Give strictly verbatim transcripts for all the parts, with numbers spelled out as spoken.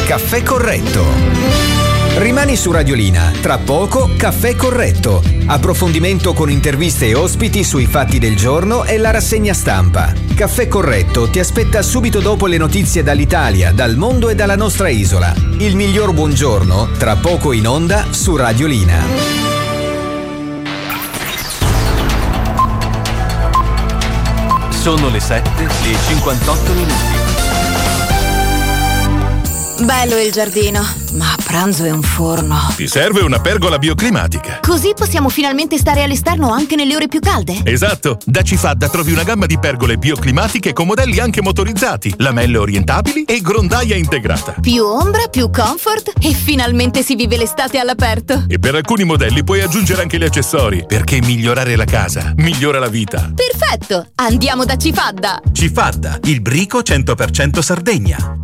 Caffè Corretto. Rimani su Radiolina, tra poco Caffè Corretto. Approfondimento con interviste e ospiti sui fatti del giorno e la rassegna stampa. Caffè Corretto ti aspetta subito dopo le notizie dall'Italia, dal mondo e dalla nostra isola. Il miglior buongiorno, tra poco in onda su Radiolina. Sono le sette e cinquantotto minuti. Bello il giardino, ma a pranzo è un forno. Ti serve una pergola bioclimatica. Così possiamo finalmente stare all'esterno anche nelle ore più calde. Esatto, da Cifadda trovi una gamma di pergole bioclimatiche con modelli anche motorizzati, lamelle orientabili e grondaia integrata. Più ombra, più comfort e finalmente si vive l'estate all'aperto. E per alcuni modelli puoi aggiungere anche gli accessori, perché migliorare la casa migliora la vita. Perfetto, andiamo da Cifadda. Cifadda, il brico cento per cento Sardegna.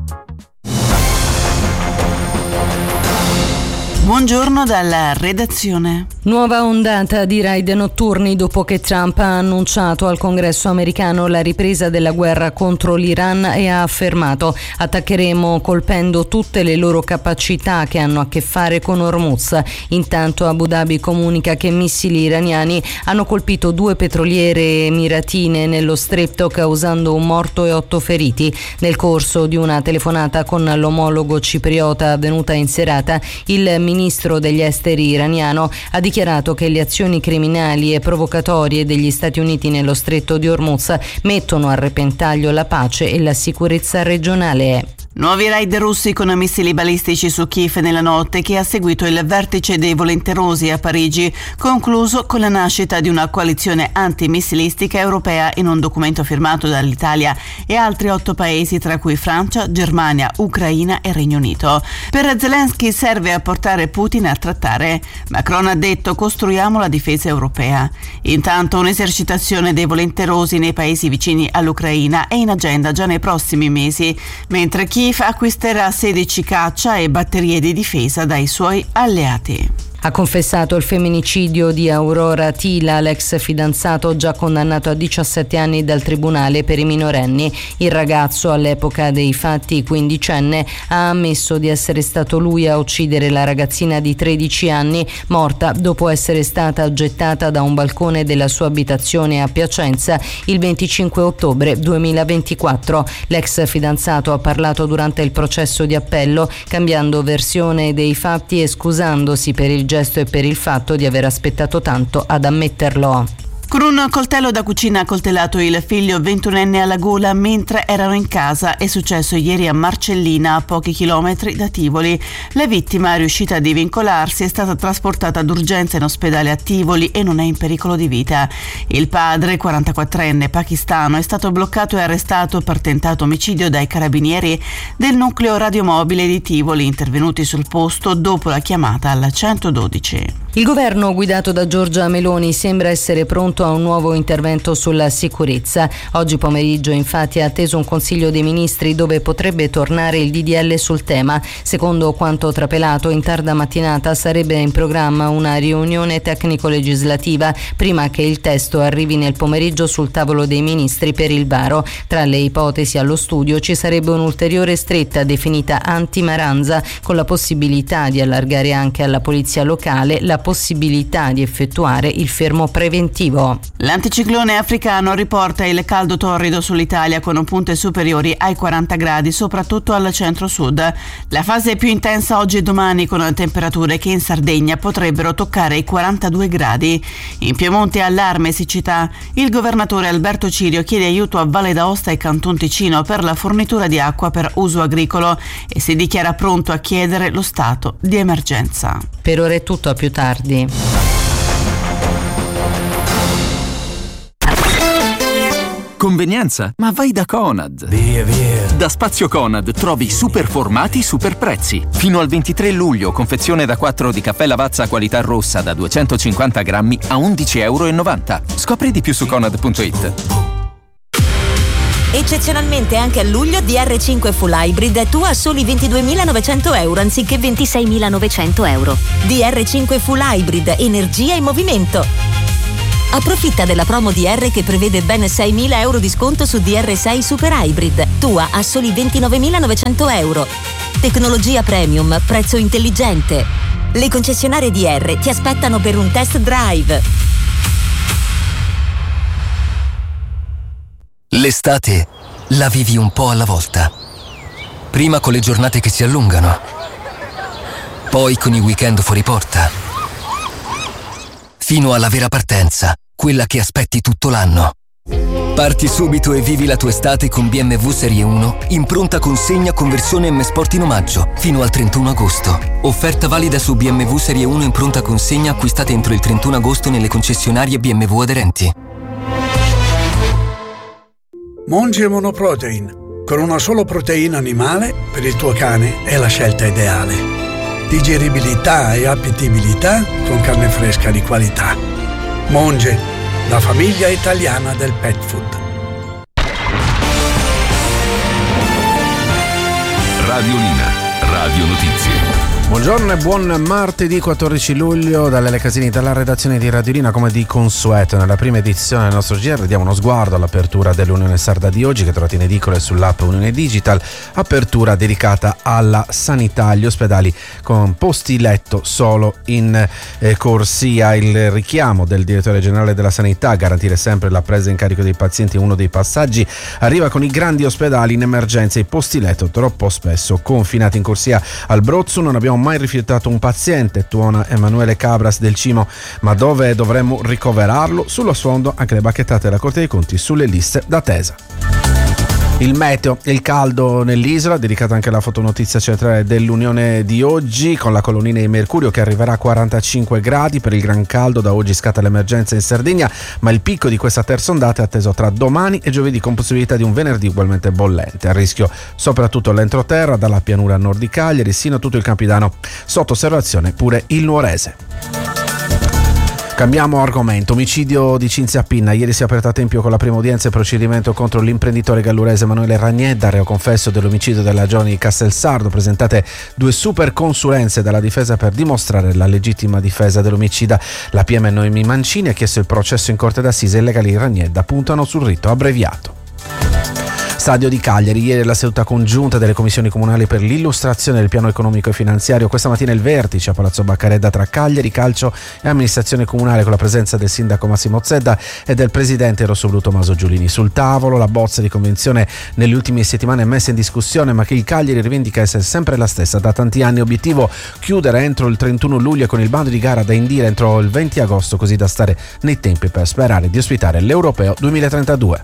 Buongiorno dalla redazione. Nuova ondata di raid notturni dopo che Trump ha annunciato al Congresso americano la ripresa della guerra contro l'Iran e ha affermato: attaccheremo colpendo tutte le loro capacità che hanno a che fare con Hormuz. Intanto Abu Dhabi comunica che missili iraniani hanno colpito due petroliere emiratine nello stretto, causando un morto e otto feriti. Nel corso di una telefonata con l'omologo cipriota avvenuta in serata, il Il ministro degli esteri iraniano ha dichiarato che le azioni criminali e provocatorie degli Stati Uniti nello stretto di Hormuz mettono a repentaglio la pace e la sicurezza regionale. Nuovi raid russi con missili balistici su Kiev nella notte che ha seguito il vertice dei volenterosi a Parigi, concluso con la nascita di una coalizione antimissilistica europea in un documento firmato dall'Italia e altri otto paesi, tra cui Francia, Germania, Ucraina e Regno Unito. Per Zelensky serve a portare Putin a trattare. Macron ha detto: costruiamo la difesa europea. Intanto un'esercitazione dei volenterosi nei paesi vicini all'Ucraina è in agenda già nei prossimi mesi, mentre Kiev acquisterà sedici caccia e batterie di difesa dai suoi alleati. Ha confessato il femminicidio di Aurora Tila, l'ex fidanzato già condannato a diciassette anni dal tribunale per i minorenni. Il ragazzo, all'epoca dei fatti quindicenne, ha ammesso di essere stato lui a uccidere la ragazzina di tredici anni, morta dopo essere stata gettata da un balcone della sua abitazione a Piacenza il venticinque ottobre duemilaventiquattro. L'ex fidanzato ha parlato durante il processo di appello, cambiando versione dei fatti e scusandosi per il gesto e per il fatto di aver aspettato tanto ad ammetterlo. Con un coltello da cucina ha coltellato il figlio ventunenne alla gola mentre erano in casa. È successo ieri a Marcellina, a pochi chilometri da Tivoli. La vittima è riuscita a divincolarsi, è stata trasportata d'urgenza in ospedale a Tivoli e non è in pericolo di vita. Il padre, quarantaquattrenne pakistano, è stato bloccato e arrestato per tentato omicidio dai carabinieri del nucleo radiomobile di Tivoli, intervenuti sul posto dopo la chiamata alla centododici. Il governo guidato da Giorgia Meloni sembra essere pronto a un nuovo intervento sulla sicurezza. Oggi pomeriggio infatti è atteso un Consiglio dei Ministri dove potrebbe tornare il D D L sul tema. Secondo quanto trapelato, in tarda mattinata sarebbe in programma una riunione tecnico-legislativa prima che il testo arrivi nel pomeriggio sul tavolo dei ministri per il varo. Tra le ipotesi allo studio ci sarebbe un'ulteriore stretta definita anti-Maranza, con la possibilità di allargare anche alla polizia locale la possibilità di effettuare il fermo preventivo. L'anticiclone africano riporta il caldo torrido sull'Italia con punte superiori ai quaranta gradi, soprattutto al centro-sud. La fase più intensa oggi e domani, con temperature che in Sardegna potrebbero toccare i quarantadue gradi. In Piemonte allarme siccità. Il governatore Alberto Cirio chiede aiuto a Valle d'Aosta e Canton Ticino per la fornitura di acqua per uso agricolo e si dichiara pronto a chiedere lo stato di emergenza. Per ora è tutto, a più tardi. Convenienza? Ma vai da Conad! Via, via! Da Spazio Conad trovi super formati, super prezzi. Fino al ventitré luglio, confezione da quattro di caffè Lavazza qualità rossa da duecentocinquanta grammi a undici virgola novanta euro. Scopri di più su conad punto it. Eccezionalmente anche a luglio D R cinque Full Hybrid è tua a soli ventiduemilanovecento euro anziché ventiseiemilanovecento euro. D R cinque Full Hybrid, energia in movimento. Approfitta della promo D R che prevede ben seimila euro di sconto su D R sei Super Hybrid, tua a soli ventinovemilanovecento euro. Tecnologia premium, prezzo intelligente. Le concessionarie D R ti aspettano per un test drive. L'estate la vivi un po' alla volta. Prima con le giornate che si allungano, poi con i weekend fuori porta, fino alla vera partenza, quella che aspetti tutto l'anno. Parti subito e vivi la tua estate con B M W Serie uno in pronta consegna con versione M Sport in omaggio fino al trentuno agosto. Offerta valida su B M W Serie uno in pronta consegna acquistate entro il trentuno agosto nelle concessionarie B M W aderenti. Monge Monoprotein. Con una sola proteina animale, per il tuo cane è la scelta ideale. Digeribilità e appetibilità con carne fresca di qualità. Monge, la famiglia italiana del pet food. Radiolina, Radio Notizie. Buongiorno e buon martedì quattordici luglio dalle Casini, dalla redazione di Radiolina. Come di consueto nella prima edizione del nostro G R diamo uno sguardo all'apertura dell'Unione Sarda di oggi, che trovate in edicola e sull'app Unione Digital. Apertura dedicata alla sanità, agli ospedali con posti letto solo in eh, corsia. Il richiamo del direttore generale della sanità a garantire sempre la presa in carico dei pazienti, uno dei passaggi, arriva con i grandi ospedali in emergenza. I posti letto troppo spesso confinati in corsia. Al Brozzo non abbiamo mai rifiutato un paziente, tuona Emanuele Cabras del Cimo, ma dove dovremmo ricoverarlo? Sullo sfondo anche le bacchettate della Corte dei Conti sulle liste d'attesa. Il meteo, il caldo nell'isola, dedicata anche alla fotonotizia centrale dell'Unione di oggi, con la colonnina di mercurio che arriverà a quarantacinque gradi. Per il gran caldo da oggi scatta l'emergenza in Sardegna, ma il picco di questa terza ondata è atteso tra domani e giovedì, con possibilità di un venerdì ugualmente bollente. A rischio soprattutto l'entroterra, dalla pianura a nord di Cagliari sino a tutto il Campidano. Sotto osservazione pure il Nuorese. Cambiamo argomento. Omicidio di Cinzia Pinna. Ieri si è aperto a tempio con la prima udienza il procedimento contro l'imprenditore gallurese Emanuele Ragnedda, reo confesso dell'omicidio della giovane di Castelsardo. Presentate due super consulenze dalla difesa per dimostrare la legittima difesa dell'omicida. La P M Noemi Mancini ha chiesto il processo in corte d'assise e i legali di Ragnedda puntano sul rito abbreviato. Stadio di Cagliari, ieri la seduta congiunta delle commissioni comunali per l'illustrazione del piano economico e finanziario. Questa mattina il vertice a Palazzo Baccaredda tra Cagliari, calcio e amministrazione comunale, con la presenza del sindaco Massimo Zedda e del presidente rossoblu Tommaso Giulini. Sul tavolo la bozza di convenzione nelle ultime settimane è messa in discussione, ma che il Cagliari rivendica essere sempre la stessa da tanti anni. Obiettivo: chiudere entro il trentuno luglio con il bando di gara da indire entro il venti agosto, così da stare nei tempi per sperare di ospitare l'Europeo duemilatrentadue.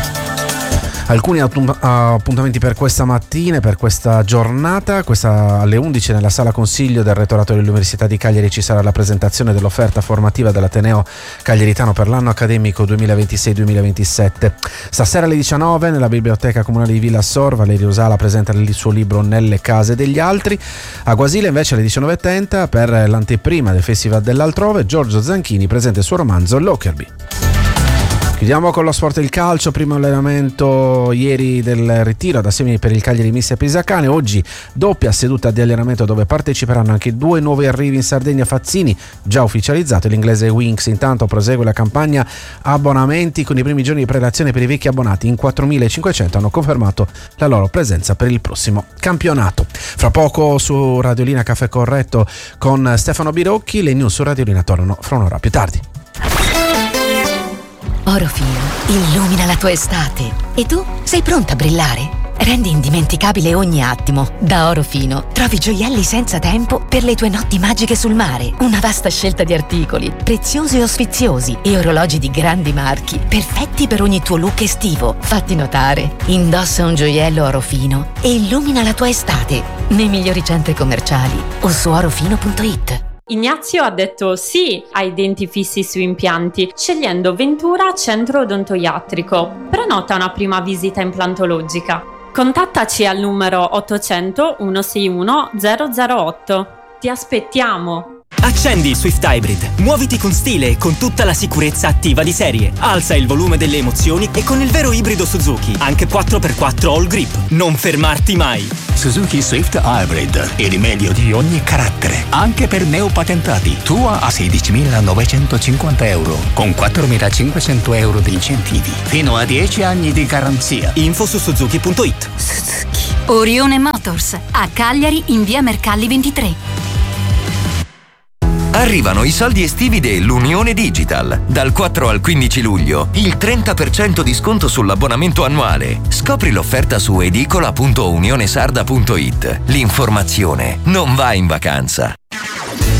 Alcuni appuntamenti per questa mattina, per questa giornata. Questa alle undici nella sala consiglio del rettorato dell'Università di Cagliari ci sarà la presentazione dell'offerta formativa dell'Ateneo Cagliaritano per l'anno accademico duemilaventisei duemilaventisette. Stasera alle diciannove nella biblioteca comunale di Villa Assor Valerio Usala presenta il suo libro Nelle case degli altri. A Guasile invece alle diciannove e trenta, per l'anteprima del Festival dell'Altrove, Giorgio Zanchini presenta il suo romanzo Lockerbie. Chiudiamo con lo sport e il calcio. Primo allenamento ieri del ritiro ad Assemini per il Cagliari Miss e Pisacane. Oggi doppia seduta di allenamento dove parteciperanno anche due nuovi arrivi in Sardegna. Fazzini già ufficializzato, l'inglese Winks intanto prosegue la campagna abbonamenti con i primi giorni di prelazione per i vecchi abbonati. In quattromilacinquecento hanno confermato la loro presenza per il prossimo campionato. Fra poco su Radiolina Caffè Corretto con Stefano Birocchi. Le news su Radiolina tornano fra un'ora più tardi. Orofino illumina la tua estate. E tu sei pronta a brillare? Rendi indimenticabile ogni attimo. Da Orofino trovi gioielli senza tempo per le tue notti magiche sul mare. Una vasta scelta di articoli, preziosi o sfiziosi, e orologi di grandi marchi, perfetti per ogni tuo look estivo. Fatti notare. Indossa un gioiello Orofino e illumina la tua estate nei migliori centri commerciali o su orofino punto it. Ignazio ha detto sì ai denti fissi su impianti, scegliendo Ventura Centro Odontoiatrico. Prenota una prima visita implantologica. Contattaci al numero ottocento centosessantuno zero zero otto. Ti aspettiamo! Accendi Swift Hybrid, muoviti con stile e con tutta la sicurezza attiva di serie. Alza il volume delle emozioni e con il vero ibrido Suzuki, anche quattro per quattro All Grip. Non fermarti mai. Suzuki Swift Hybrid, il meglio di ogni carattere, anche per neopatentati. Tua a sedicimilanovecentocinquanta euro, con quattromilacinquecento euro di incentivi, fino a dieci anni di garanzia. Info su suzuki punto it. Suzuki. Orione Motors, a Cagliari in via Mercalli ventitré. Arrivano i soldi estivi dell'Unione Digital. Dal quattro al quindici luglio, il trenta per cento di sconto sull'abbonamento annuale. Scopri l'offerta su edicola punto unionesarda punto it. L'informazione non va in vacanza.